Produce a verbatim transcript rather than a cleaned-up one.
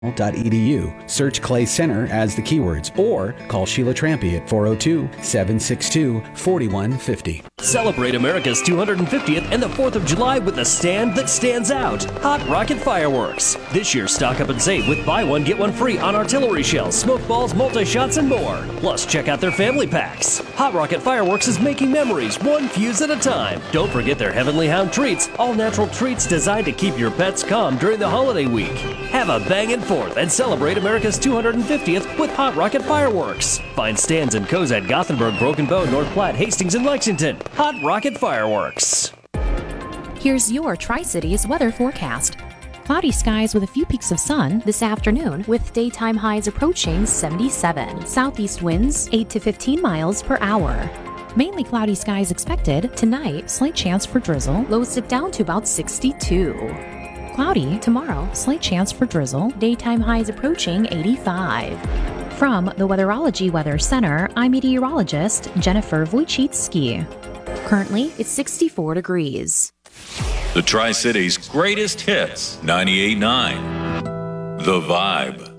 Edu. Search Clay Center as the keywords or call Sheila Trampy at four oh two, seven six two, four one five oh. Celebrate America's two hundred fiftieth and the fourth of July with a stand that stands out. Hot Rocket Fireworks. This year, stock up and save with buy one, get one free on artillery shells, smoke balls, multi-shots, and more. Plus, check out their family packs. Hot Rocket Fireworks is making memories one fuse at a time. Don't forget their Heavenly Hound treats, all natural treats designed to keep your pets calm during the holiday week. Have a bangin' fourth and celebrate America's two hundred fiftieth with Hot Rocket Fireworks. Find stands and Cozad, Gothenburg, Broken Bow, North Platte, Hastings, and Lexington. Hot Rocket Fireworks. Here's your Tri-Cities weather forecast. Cloudy skies with a few peaks of sun this afternoon with daytime highs approaching seventy-seven. Southeast winds eight to fifteen miles per hour. Mainly cloudy skies expected. Tonight, slight chance for drizzle. Lows dip down to about sixty-two. Cloudy tomorrow, slight chance for drizzle. Daytime highs approaching eighty-five. From the Weatherology Weather Center, I'm meteorologist Jennifer Wojcicki. Currently, it's sixty-four degrees. The Tri-Cities' greatest hits, ninety-eight point nine. The Vibe.